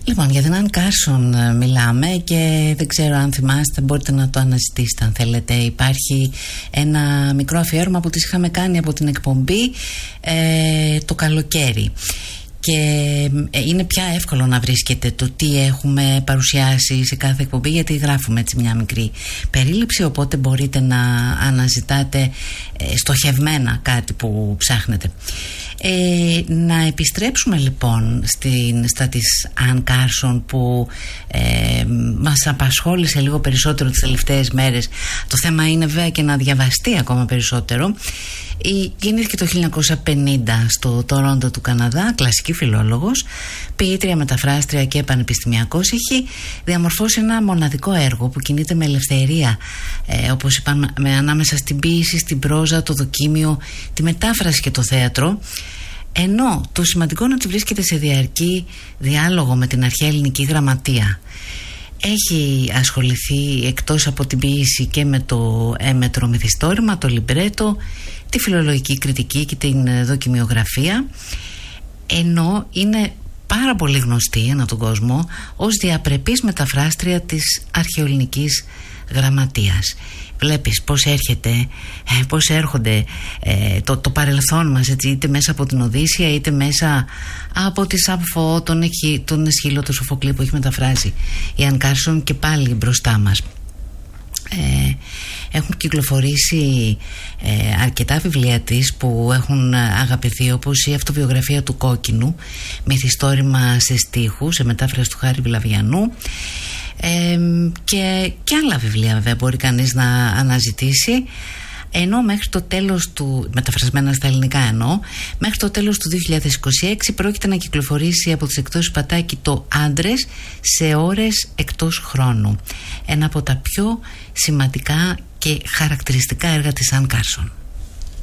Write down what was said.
Λοιπόν, για την Αν Κάρσον μιλάμε και δεν ξέρω αν θυμάστε, μπορείτε να το αναζητήσετε αν θέλετε. Υπάρχει ένα μικρό αφιέρωμα που τις είχαμε κάνει από την εκπομπή το καλοκαίρι. Και είναι πια εύκολο να βρίσκετε το τι έχουμε παρουσιάσει σε κάθε εκπομπή, γιατί γράφουμε έτσι μια μικρή περίληψη, οπότε μπορείτε να αναζητάτε στοχευμένα κάτι που ψάχνετε. Να επιστρέψουμε λοιπόν στα της Αν Κάρσον που μας απασχόλησε λίγο περισσότερο τις τελευταίες μέρες. Το θέμα είναι βέβαια και να διαβαστεί ακόμα περισσότερο. Γεννήθηκε το 1950 στο Τορόντο του Καναδά, κλασική φιλόλογος, ποιήτρια, μεταφράστρια και πανεπιστημιακός. Έχει διαμορφώσει ένα μοναδικό έργο που κινείται με ελευθερία, όπως είπαμε, ανάμεσα στην ποίηση, στην πρόζα, το δοκίμιο, τη μετάφραση και το θέατρο. Ενώ το σημαντικό είναι ότι βρίσκεται σε διαρκή διάλογο με την αρχαία ελληνική γραμματεία. Έχει ασχοληθεί εκτός από την ποίηση και με το έμετρο μυθιστόρημα, το λιμπρέτο, τη φιλολογική κριτική και την δοκιμιογραφία, ενώ είναι πάρα πολύ γνωστή ανά τον κόσμο ως διαπρεπής μεταφράστρια της αρχαιοελληνικής γραμματείας. Βλέπεις πώς έρχονται το παρελθόν μας, έτσι, είτε μέσα από την Οδύσσεια είτε μέσα από τη Σαφώ, τον Αισχύλο, το Σοφοκλή που έχει μεταφράσει η Αν Κάρσον, και πάλι μπροστά μας. Έχουν κυκλοφορήσει αρκετά βιβλία της που έχουν αγαπηθεί, όπως η αυτοβιογραφία του Κόκκινου, μυθιστόρημα σε στίχους, σε μετάφραση του Χάρη Βλαβιανού, και άλλα βιβλία βέβαια μπορεί κανείς να αναζητήσει, ενώ μέχρι το τέλος του, μεταφρασμένα στα ελληνικά μέχρι το τέλος του 2026 πρόκειται να κυκλοφορήσει από τις εκδόσεις Πατάκη το Άντρες σε ώρες εκτός χρόνου, ένα από τα πιο σημαντικά και χαρακτηριστικά έργα της Αν Κάρσον.